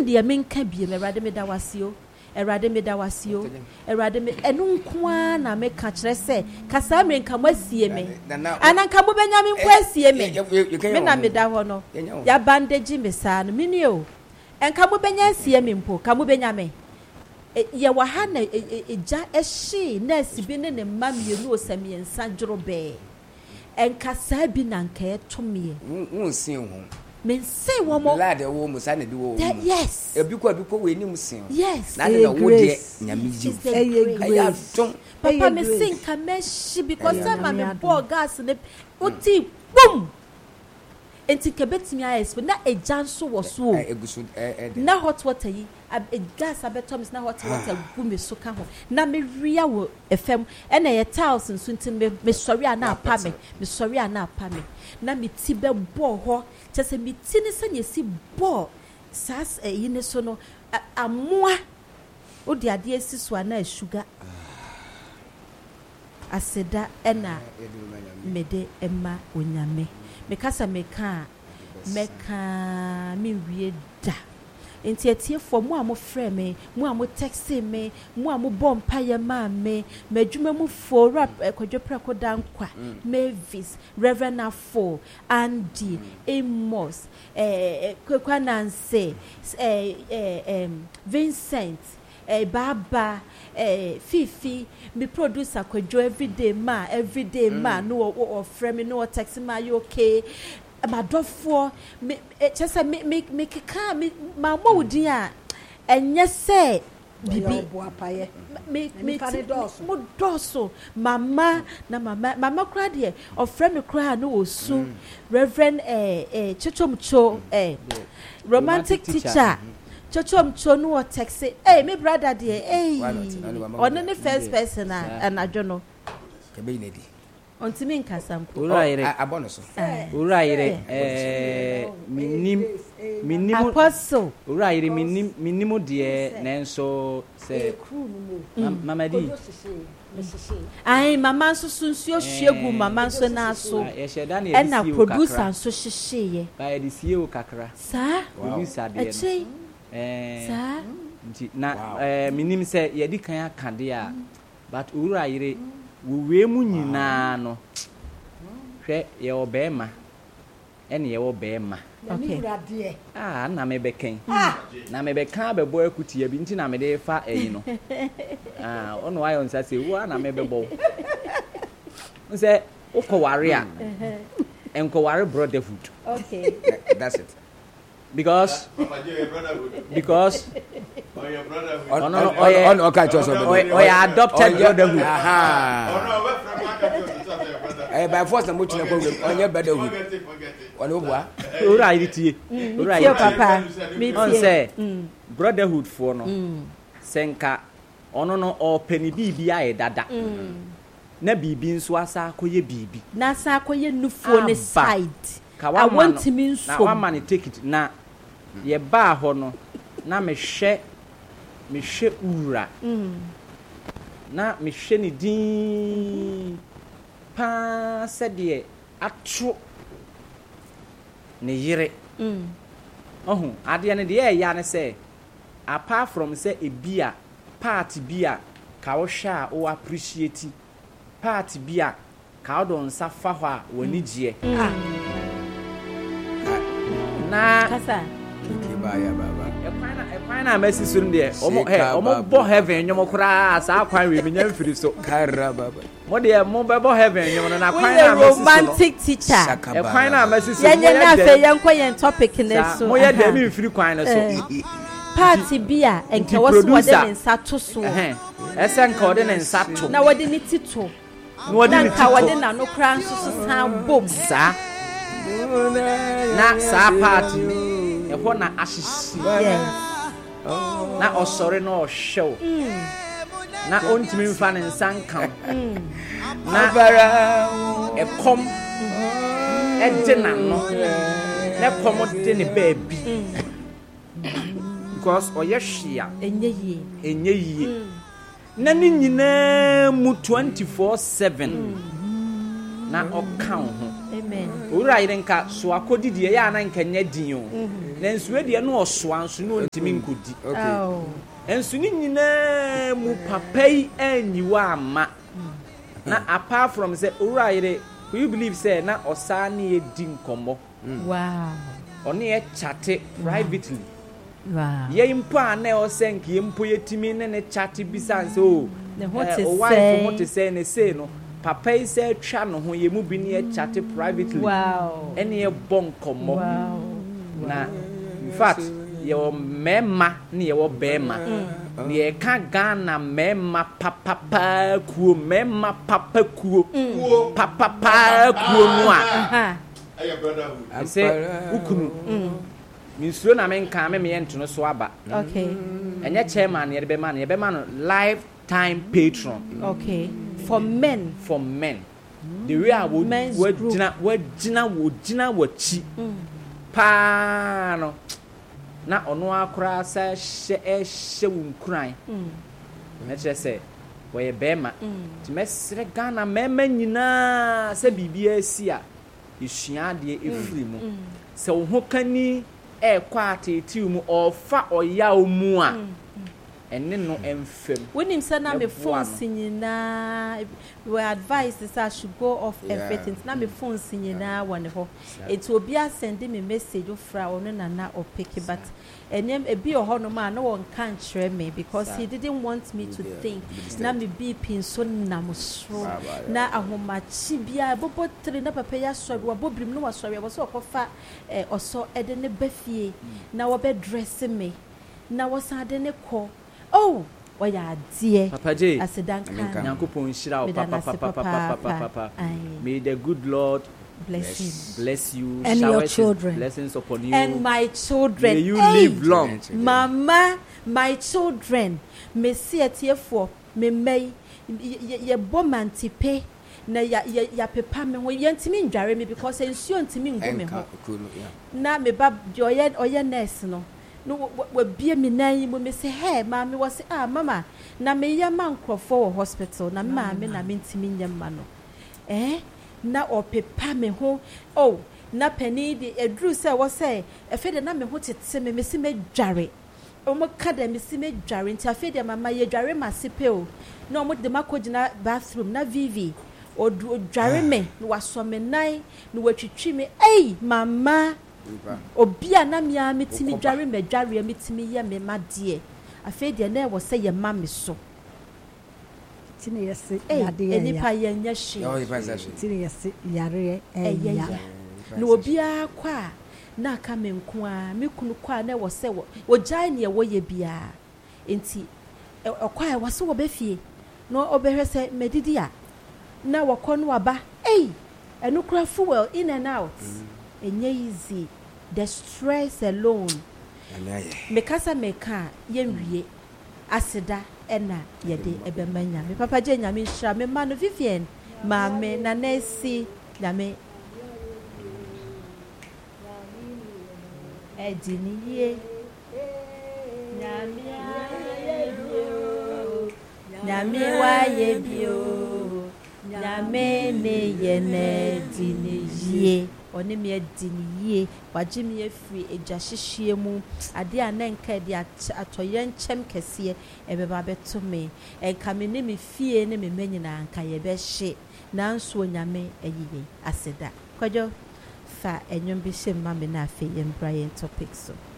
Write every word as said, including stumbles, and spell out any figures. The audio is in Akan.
de menka bie me Erade me da wasio Erade me da wasio Erade me enu nkoa na me ka kire se kasa me nka masie me ananka mo benya me mpo asie me me na me da ho no ya bandage me sa no me o enka mo benya asie me mpo ka mo benya me ye wa ha na eja ehye na sibi ne ne mamienu osami ensa dworobe enka sa bi na nka etomie wonsin ho men say wo mo lad e wo mo sa na di wo yes e bi ko bi ko we ni musin yes na na wo de nyamiji aya ton papa me sink ka me shi because am me pour gas ne oti boom enti kebetimi ayes na eja nso wo so egusu na hot water yi a gas abetoms na hot water gu me so ka ho na me ria wo efem e na ye tiles nso ntin me me sori ana apa me me sori ana apa me na me ti be bo ho chese me ti ni se ne si bo sas e yi ne so no amoa odi ade esi so ana sugar aseda ena mede emma onyame me kasa me ka me ka me wie da enti etie fo mo amo frɛ me mo amo text me mo amo bom paye ma me madwuma mu fo rap kwadwo prako dankwa Mavis Reverend Afo Andy Amos eh Kwekwananse eh eh Vincent eh Baba eh Fifi me producer kwadwo everyday ma everyday ma no o frɛ me no text ma you okay amadofo me chese me me me keka me ma mo udin a enye se bibi me me mo doso mama na mama mama kra de ofre me kra no osu Reverend eh eh Chochomcho eh romantic teacher Chochomcho no text eh me brother de eh on the first person and ajono kebe inedi ontimi nkasampo uraire abono so uraire eh minim minim apostle uraire minim minim de nenso se mama di ai mama nso sunsuo hwegu mama nso na so e na producer nso hyehye ye ba ye sie o kakra sa producer de eh sa na eh minim se ye di kan akade a but uraire we mu nyina no hwe ye obema ene ye obema okay ah na me beken na me bekan bebo akuti abi nti na me de fa eyi no ah ono ayo nsa se wo na me bebo nse ukoware a enkoware brotherhood okay that's it because because oh your brotherhood oh no oh no okay just oh your adopted brotherhood aha eh by force na mo tuna program on your brotherhood on obua ora iritie ora iritie papa me on say brotherhood for no senka ono no openi bibi aye dada na bibi nso asa akoye bibi na asa akoye nufuo ne side I want to mean so na one man take it na ye ba ho no na me hwe me hwe ura mm na me hwe ni din pa se de atro ne yire mm ohun ade ne de ya ne se apart from say ebia part bia ka wo hwe a wo appreciate part bia ka wo don safa ho a woni gie ah na kasa kiba ya baba e kwana e kwana mesi sun de omo he omo bo heaven nyomo kura sa kwan we menya mfiri so kara baba mo de mo be bo heaven nyomo na kwana mesi so romantic teacher e kwana mesi so yenye na fe yenko yen topic ne so mo ye de mi mfiri kwan no so party bia enke woso wode ne nsa to so eh ese nka wode ne nsa to na wode ne tito na wode ne tito na wode na no kra nso so san bom sa na sa party e ho na ashisi na osore na ohwew na ontimi mfa ne nsanka na bara e kom e de na no na kom de ne baabi because oye hwea enye yie enye yie na ni nyina mu twenty-four seven na ɔka wo ho amen owura yere nka so akodi die ya na nka nya din o na nsuwe die no ɔsoa nso no ntimi nkodi oh ensu ni nyina mu papai anyiwa ama na apart from say owura yere you believe say na osa na edi nkomo wow oni e chate privately wow ye mpo ana o senk ye mpo yetimi ne ne chate bisan so o ne ho te o wife ho te say ne say no papa yi say twa no ho ye mu bi ne e chate privately wow ene e bon nkomo wow na in fact ye o mema ne ye o bema ne ye ka Ghana mema papa pa kuo mema papa kuo papa pa kuo no a aye brotherhood I say ukunu minsuo na men kan me me ento so aba okay enye chairman ye be man ye be man lifetime patron okay for men for men the way I would wajina wajina wajina wachi pa no na ono akora sa hye ehye wunkran na kire se wo ye be ma ti mesre Ghana mema nyina se bibia asi a isua de efiri mu se wo ho kani e kwa ateti mu ofa oya omu a ene no emfem when say na me phone sinyina we advise is I should go off everything na me phone sinyina won ho it will be a send me message ofra ono na na o pick but enem e bi oho no ma na won kan kire me because he didn't want me to think na me B P so na mo sro na ahomachi bia bobo tre na papa ya so wo bobrim no wasori wo so okofa oso ede ne bafie na wo be dress me na wo sa de ne ko oh oya die Papa J asidanka Nyankopon shira o papa papa papa papa may the good Lord bless you bless you and your children blessings upon you and my children may you hey, live long mama my children me see atiefo me may ye bomantipe na ya ya pepa me ho yentimi ndware me because ensuo ntimi ngu me ho na me ba oye oye nurse no no we bie me nan mo me say hey mama we say ah mama na me ya man crofo hospital na mama na me ntimi nyema no eh na opepa me ho oh na pani di edru say we say efe de na me ho tete me me si me dware o mo ka de me si me dware nti afi de mama ye dware masipe o na o mo de makogina bathroom na vivi o dware me no waso me nan no watwitwi me ei mama obia na mia metimi dware me dware metimi ye me made afi de na e wo say ye ma me so tini yesi yade ya eni pa ye nya hye oh ifa za hye tini yesi yare e ya no obia kwa na aka me nko a me kunu kwa na wo say wo gyan ne wo ye bia enti okwa e wo so wo befie no obehwe say medidi a na wo kɔ no aba ei enu kura fuel in and out enye easy the stress alone me kasa me ka ye nwie aseda ena yede ebemanya me papa je nyame hira me ma no Vivian ma me na nesi nyame ediniye nyame aye bio nyame wa ye bio nyame ne ye ne diniye oni me diniye waje me afiri ejahyehyie mu ade anenka de atoye nchem kese ebeba beto me enka me ne me fie ne me manyina anka ye be hye nanso nyame ayiye aseda kwajo fa enyom bi hye ma me na afi ye mbra ye topic so